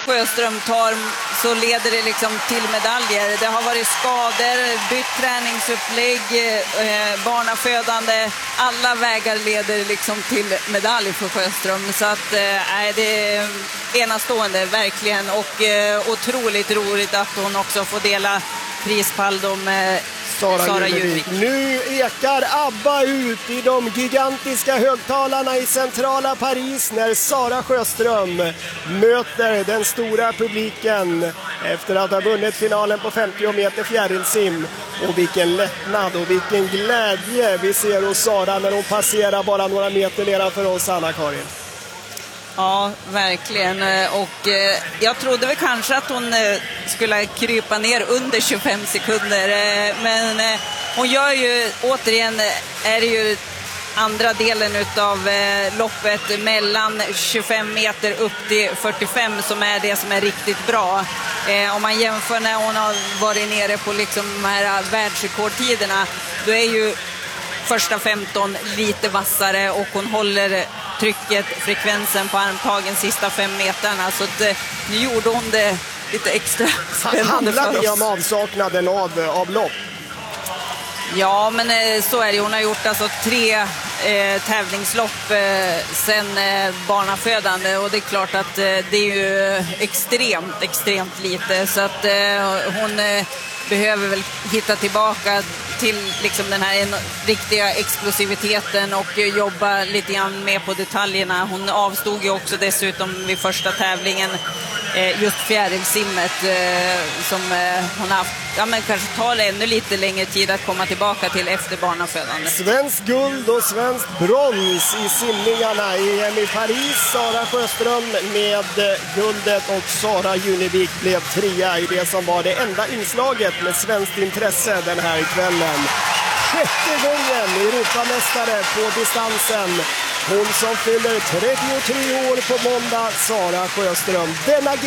Sjöström tar så leder det liksom till medaljer. Det har varit skador, bytt träningsupplägg, barnafödande. Alla vägar leder liksom till medalj för Sjöström. Så att det är enastående verkligen, och otroligt roligt att hon också får dela prispall med Sara Junevik. Nu ekar ABBA ut i de gigantiska högtalarna i centrala Paris när Sara Sjöström möter den stora publiken efter att ha vunnit finalen på 50 meter fjärilsim. Och vilken lättnad och vilken glädje vi ser hos Sara när hon passerar bara några meter nedanför oss, Anna-Karin. Ja, verkligen. Och jag trodde väl kanske att hon skulle krypa ner under 25 sekunder. Men hon gör ju, återigen är det ju andra delen utav loppet mellan 25 meter upp till 45 som är det som är riktigt bra. Om man jämför när hon har varit nere på liksom de här världsrekordtiderna, då är ju första 15 lite vassare och hon håller trycket, frekvensen på armtagen sista 5 meterna. Så att, nu gjorde hon det lite extra spännande för oss. Handlar det om avsaknaden av lopp? Ja, men så är det. Hon har gjort alltså 3 tävlingslopp sen barnafödande, och det är klart att det är ju extremt lite. Så att hon behöver väl hitta tillbaka till liksom den här riktiga explosiviteten och jobba lite grann med på detaljerna. Hon avstod ju också dessutom vid första tävlingen just fjärilsimmet som hon har haft. Ja, men kanske tar det ännu lite längre tid att komma tillbaka till efter barnafödande. Svensk guld och svensk brons i simningarna i EM i Paris. Sara Sjöström med guldet och Sara Junevik blev 3 i det som var det enda inslaget med svenskt intresse den här kvällen. 6:e gången Europamästare på distansen. Hon som fyller 33 år på måndag, Sara Sjöström. Denna